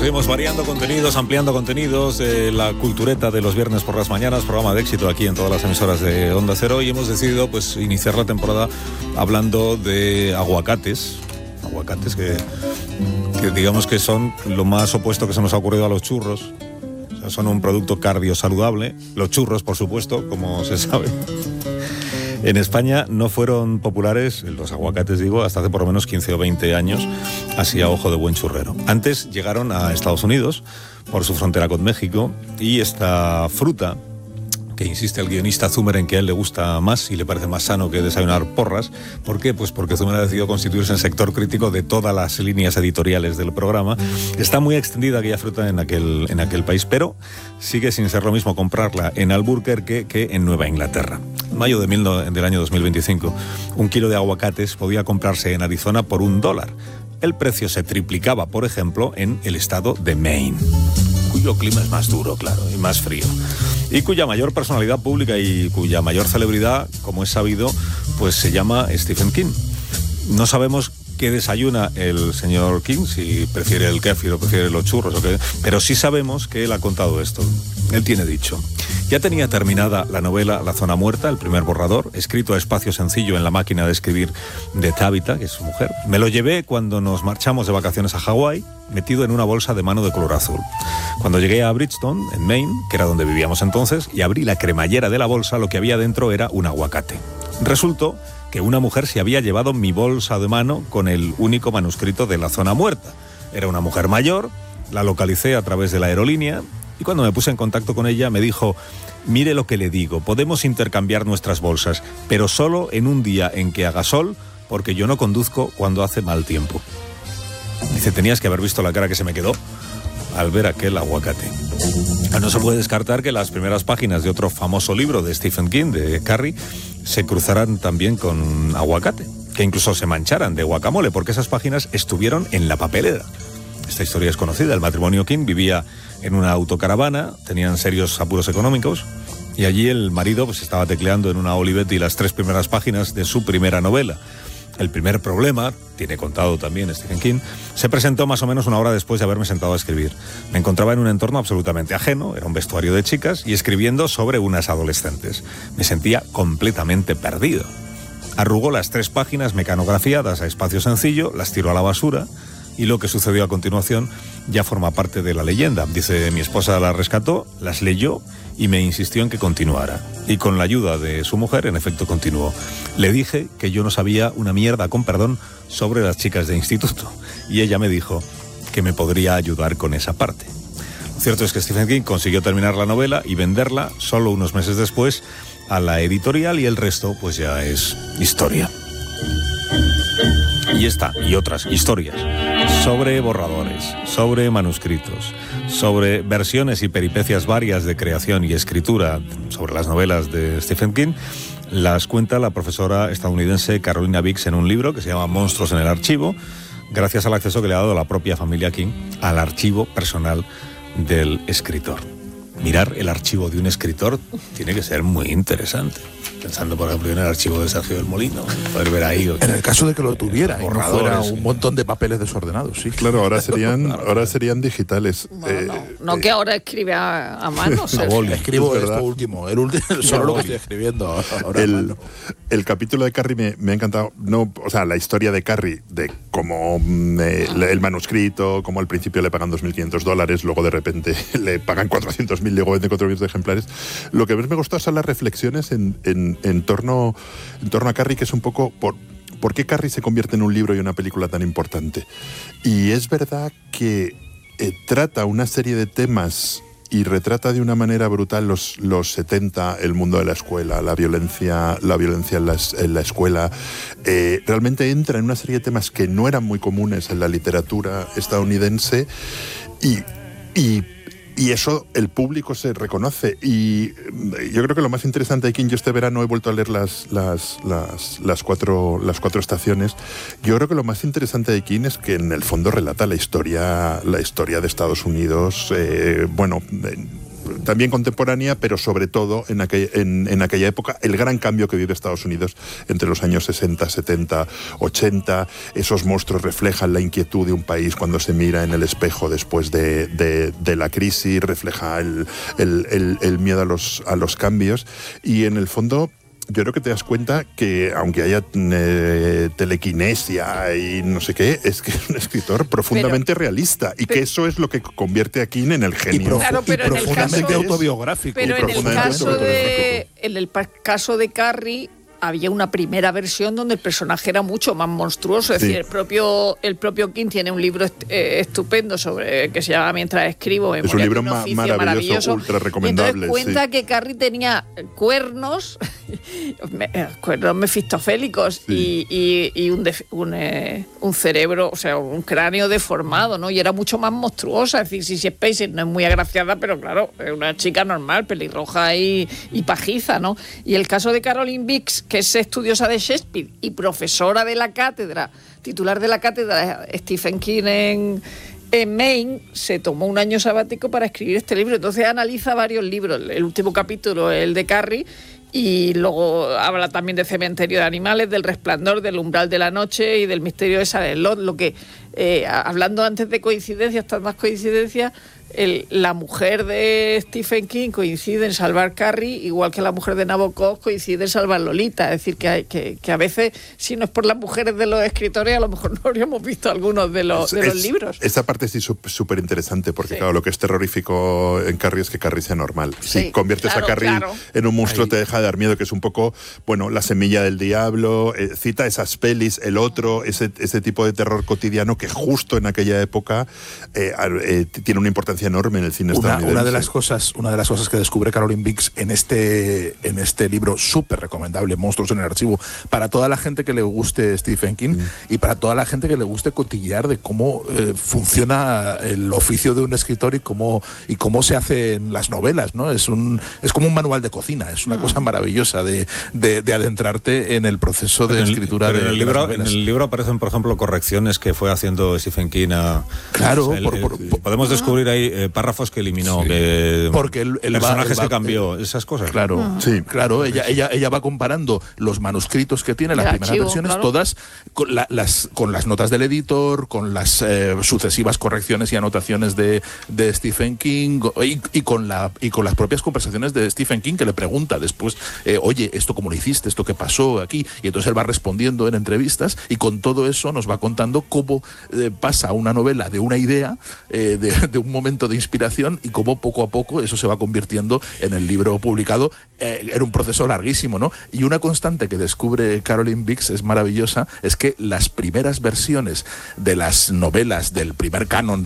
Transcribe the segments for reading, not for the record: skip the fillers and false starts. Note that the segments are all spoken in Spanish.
seguimos variando contenidos, ampliando contenidos de la cultureta de los viernes por las mañanas, programa de éxito aquí en todas las emisoras de Onda Cero, y hemos decidido pues iniciar la temporada hablando de aguacates que digamos que son lo más opuesto que se nos ha ocurrido a los churros. O sea, son un producto cardiosaludable. Los churros, por supuesto, como se sabe. En España no fueron populares los aguacates, digo, hasta hace por lo menos 15 o 20 años, así a ojo de buen churrero. Antes llegaron a Estados Unidos por su frontera con México, y esta fruta, que insiste el guionista Zumer en que a él le gusta más y le parece más sano que desayunar porras. ¿Por qué? Pues porque Zumer ha decidido constituirse en sector crítico de todas las líneas editoriales del programa. Está muy extendida aquella fruta en aquel país, pero sigue sin ser lo mismo comprarla en Albuquerque que en Nueva Inglaterra. En mayo del año 2025, un kilo de aguacates podía comprarse en Arizona por $1. El precio se triplicaba, por ejemplo, en el estado de Maine, cuyo clima es más duro, claro, y más frío, y cuya mayor personalidad pública y cuya mayor celebridad, como es sabido, pues se llama Stephen King. No sabemos qué desayuna el señor King, si prefiere el kéfir o prefiere los churros o qué, pero sí sabemos que él ha contado esto. Él tiene dicho: ya tenía terminada la novela La zona muerta, el primer borrador, escrito a espacio sencillo en la máquina de escribir de Tabitha, que es su mujer. Me lo llevé cuando nos marchamos de vacaciones a Hawái, metido en una bolsa de mano de color azul. Cuando llegué a Bridgeton, en Maine, que era donde vivíamos entonces, y abrí la cremallera de la bolsa, lo que había dentro era un aguacate. Resultó que una mujer se había llevado mi bolsa de mano con el único manuscrito de La zona muerta. Era una mujer mayor, la localicé a través de la aerolínea, y cuando me puse en contacto con ella me dijo: mire lo que le digo, podemos intercambiar nuestras bolsas, pero solo en un día en que haga sol, porque yo no conduzco cuando hace mal tiempo. Dice, tenías que haber visto la cara que se me quedó al ver aquel aguacate. No se puede descartar que las primeras páginas de otro famoso libro de Stephen King, de Carrie, se cruzaran también con aguacate, que incluso se mancharan de guacamole, porque esas páginas estuvieron en la papelera. Esta historia es conocida. El matrimonio King vivía en una autocaravana, tenían serios apuros económicos, y allí el marido pues estaba tecleando en una Olivetti las 3 primeras páginas de su primera novela. El primer problema, tiene contado también Stephen King, se presentó más o menos una hora después de haberme sentado a escribir. Me encontraba en un entorno absolutamente ajeno, era un vestuario de chicas, y escribiendo sobre unas adolescentes. Me sentía completamente perdido. Arrugó las 3 páginas mecanografiadas a espacio sencillo, las tiró a la basura, y lo que sucedió a continuación ya forma parte de la leyenda. Dice, mi esposa las rescató, las leyó y me insistió en que continuara. Y con la ayuda de su mujer, en efecto, continuó. Le dije que yo no sabía una mierda, con perdón, sobre las chicas de instituto. Y ella me dijo que me podría ayudar con esa parte. Lo cierto es que Stephen King consiguió terminar la novela y venderla solo unos meses después a la editorial, y el resto pues ya es historia. Y esta y otras historias sobre borradores, sobre manuscritos, sobre versiones y peripecias varias de creación y escritura sobre las novelas de Stephen King, las cuenta la profesora estadounidense Carolina Biggs en un libro que se llama Monstruos en el archivo, gracias al acceso que le ha dado la propia familia King al archivo personal del escritor. Mirar el archivo de un escritor tiene que ser muy interesante. Pensando, por ejemplo, en el archivo de Sergio del Molino, poder ver ahí... En el caso de que lo tuviera, y no fuera un montón de papeles desordenados, sí. Claro, ahora serían digitales. No que ahora escribe a mano. Escribo esto último, solo lo que estoy escribiendo ahora. El capítulo de Carrie me ha encantado. No, o sea, la historia de Carrie, de cómo el manuscrito, cómo al principio le pagan $2.500, luego de repente le pagan 400.000, luego vende 4 millones de ejemplares. Lo que más me gustó son las reflexiones en torno a Carrie, que es un poco por qué Carrie se convierte en un libro y una película tan importante. Y es verdad que trata una serie de temas y retrata de una manera brutal los 70, el mundo de la escuela, la violencia en la escuela. Realmente entra en una serie de temas que no eran muy comunes en la literatura estadounidense, y eso el público se reconoce. Y yo creo que lo más interesante de King, yo este verano he vuelto a leer las cuatro estaciones. Yo creo que lo más interesante de King es que en el fondo relata la historia de Estados Unidos, también contemporánea, pero sobre todo en aquella época, el gran cambio que vive Estados Unidos entre los años 60, 70, 80. Esos monstruos reflejan la inquietud de un país cuando se mira en el espejo después de la crisis, refleja el miedo a los cambios, y en el fondo yo creo que te das cuenta que aunque haya telequinesia y no sé qué, es que es un escritor profundamente realista, y que eso es lo que convierte a King en el genio. Y profundamente autobiográfico. Pero en el caso de Carrie había una primera versión donde el personaje era mucho más monstruoso. Es decir, el propio King tiene un libro estupendo sobre que se llama Mientras escribo. Es un libro maravilloso, ultra recomendable. Y entonces cuenta que Carrie tenía cuernos mefistofélicos, y un cerebro, o sea, un cráneo deformado, ¿no? Y era mucho más monstruosa. Es decir, Sissy Spacek no es muy agraciada, pero claro, es una chica normal, pelirroja y pajiza, ¿no? Y el caso de Caroline Bix, que es estudiosa de Shakespeare y profesora de la cátedra, titular de la cátedra Stephen King en Maine, se tomó un año sabático para escribir este libro. Entonces analiza varios libros. El último capítulo es el de Carrie, y luego habla también de Cementerio de Animales, del Resplandor, del Umbral de la Noche y del Misterio de Salem Lot. Lo que, hablando antes de coincidencias, tantas coincidencias, la mujer de Stephen King coincide en salvar Carrie, igual que la mujer de Nabokov coincide en salvar Lolita. Es decir, que a veces, si no es por las mujeres de los escritores, a lo mejor no habríamos visto algunos de los libros. Esta parte sí es súper interesante, porque claro, lo que es terrorífico en Carrie es que Carrie sea normal. Si conviertes a Carrie en un monstruo, te deja de dar miedo, que es un poco, bueno, La semilla del diablo, cita esas pelis, El otro, ese tipo de terror cotidiano que justo en aquella época tiene una importancia enorme en el cine estadounidense. Una de las cosas que descubre Caroline Bix en este libro súper recomendable, Monstruos en el Archivo, para toda la gente que le guste Stephen King y para toda la gente que le guste cotillear de cómo funciona el oficio de un escritor y cómo se hacen las novelas, ¿no? Es como un manual de cocina, es una cosa maravillosa de adentrarte en el proceso de escritura de las novelas. En el libro aparecen, por ejemplo, correcciones que fue haciendo Stephen King Claro, podemos descubrir ahí párrafos que eliminó, porque personajes que cambió, esas cosas. Claro, claro. Ella va comparando los manuscritos que tiene, las primeras versiones, todas con las notas del editor, con las sucesivas correcciones y anotaciones de Stephen King, y con las propias conversaciones de Stephen King, que le pregunta después, oye, ¿esto cómo lo hiciste? ¿Esto qué pasó aquí? Y entonces él va respondiendo en entrevistas, y con todo eso nos va contando cómo pasa una novela de una idea, de un momento de inspiración, y cómo poco a poco eso se va convirtiendo en el libro publicado. Era un proceso larguísimo, ¿no? Y una constante que descubre Caroline Bix es maravillosa, es que las primeras versiones de las novelas del primer canon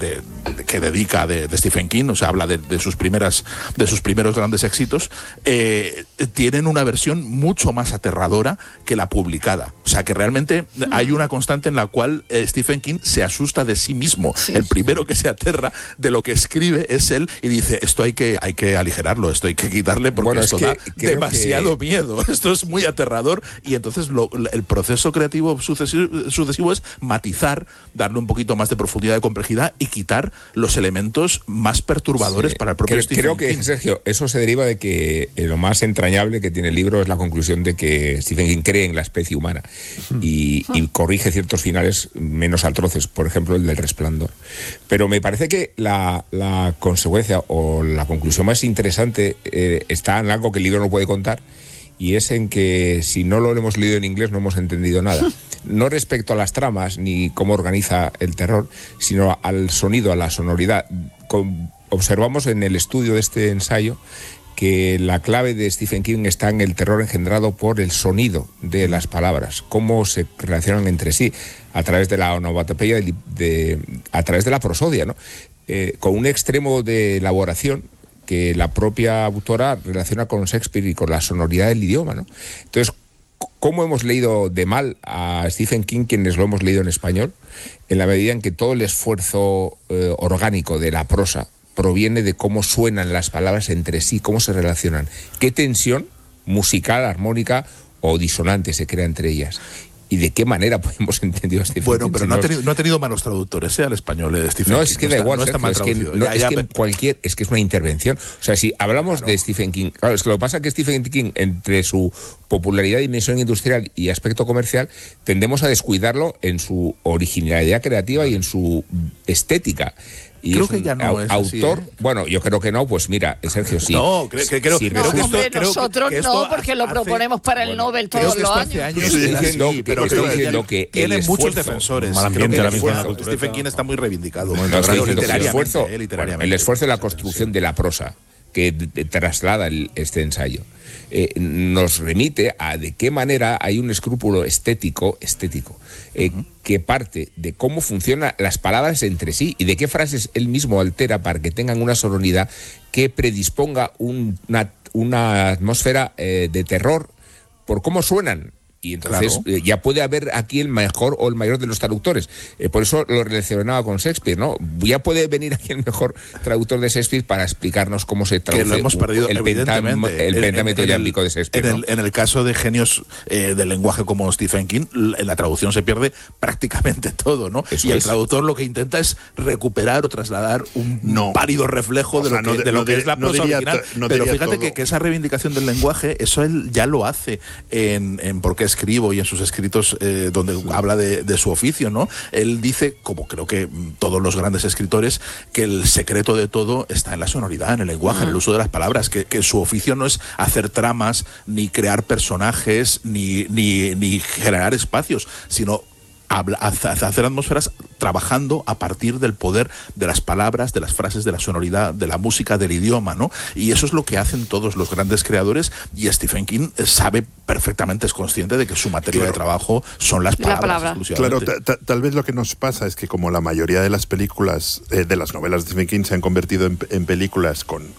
que dedica de Stephen King, o sea, habla de sus primeros grandes éxitos, tienen una versión mucho más aterradora que la publicada. O sea, que realmente hay una constante en la cual Stephen King se asusta de sí mismo. El primero que se aterra de lo que escribe es él, y dice, esto hay que aligerarlo, esto hay que quitarle, porque esto da demasiado miedo, esto es muy aterrador. Y entonces el proceso creativo sucesivo es matizar, darle un poquito más de profundidad, de complejidad, y quitar los elementos más perturbadores para el propio Stephen King. Creo que, Sergio, eso se deriva de que lo más entrañable que tiene el libro es la conclusión de que Stephen King cree en la especie humana y corrige ciertos finales menos atroces, por ejemplo el del Resplandor. Pero me parece que la consecuencia o la conclusión más interesante está en algo que el libro no puede contar, y es en que si no lo hemos leído en inglés no hemos entendido nada. No respecto a las tramas ni cómo organiza el terror, sino al sonido, a la sonoridad. Observamos en el estudio de este ensayo que la clave de Stephen King está en el terror engendrado por el sonido de las palabras, cómo se relacionan entre sí a través de la onomatopeya, a través de la prosodia, ¿no? Con un extremo de elaboración que la propia autora relaciona con Shakespeare y con la sonoridad del idioma, ¿no? Entonces, ¿cómo hemos leído de mal a Stephen King quienes lo hemos leído en español? En la medida en que todo el esfuerzo orgánico de la prosa proviene de cómo suenan las palabras entre sí, cómo se relacionan, qué tensión musical, armónica o disonante se crea entre ellas. ¿Y de qué manera hemos entendido a Stephen King? Bueno, pero no ha tenido malos traductores al español de Stephen King. No, es que da igual, es que es una intervención. O sea, si hablamos de Stephen King, claro, es que lo que pasa es que Stephen King, entre su popularidad, dimensión industrial y aspecto comercial, tendemos a descuidarlo en su originalidad creativa y en su estética. Y creo que ya no es autor, así, ¿eh? Bueno, yo creo que no, pues mira, Sergio, sí. No, creo que nosotros no, porque lo proponemos para el Nobel todos los años. Estoy diciendo que tiene muchos defensores. Stephen King está muy reivindicado. El esfuerzo de la construcción de la prosa que traslada este ensayo nos remite a de qué manera hay un escrúpulo estético que parte de cómo funcionan las palabras entre sí y de qué frases él mismo altera para que tengan una sonoridad que predisponga una atmósfera de terror por cómo suenan. Y entonces ya puede haber aquí el mejor o el mayor de los traductores. Por eso lo relacionaba con Shakespeare, ¿no? Ya puede venir aquí el mejor traductor de Shakespeare para explicarnos cómo se traduce que lo hemos perdido, el pentámetro iámbico de Shakespeare. En el caso de genios del lenguaje como Stephen King, en la traducción se pierde prácticamente todo, ¿no? Eso y el traductor lo que intenta es recuperar o trasladar un pálido reflejo de lo que es la prosa original. Pero fíjate que esa reivindicación del lenguaje, eso él ya lo hace en ¿Por qué escribo? Y en sus escritos donde habla de su oficio, ¿no? Él dice, como creo que todos los grandes escritores, que el secreto de todo está en la sonoridad, en el lenguaje, en el uso de las palabras, que su oficio no es hacer tramas, ni crear personajes, ni generar espacios, sino hacer atmósferas trabajando a partir del poder de las palabras, de las frases, de la sonoridad, de la música, del idioma, ¿no? Y eso es lo que hacen todos los grandes creadores, y Stephen King sabe perfectamente, es consciente de que su materia de trabajo son las palabras. Claro, tal vez lo que nos pasa es que como la mayoría de las películas, de las novelas de Stephen King se han convertido en películas con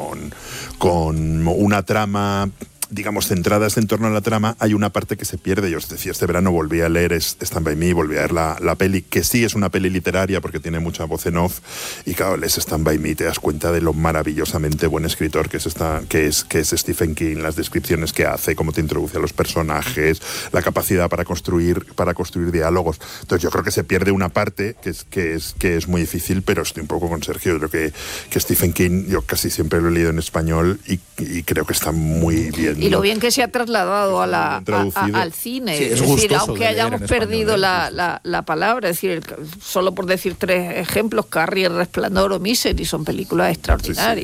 una trama, digamos, centradas en torno a la trama, hay una parte que se pierde. Yo os decía, este verano volví a leer Stand By Me, volví a ver la peli, que sí es una peli literaria porque tiene mucha voz en off, y claro, lees Stand By Me y te das cuenta de lo maravillosamente buen escritor que es Stephen King, las descripciones que hace, cómo te introduce a los personajes, la capacidad para construir diálogos. Entonces yo creo que se pierde una parte que es muy difícil, pero estoy un poco con Sergio. Yo creo que Stephen King, yo casi siempre lo he leído en español y creo que está muy bien. Y lo bien que se ha trasladado al cine. Sí, es decir, aunque hayamos perdido la palabra, es decir, solo por decir tres ejemplos, Carrie, El Resplandor o Misery, son películas extraordinarias.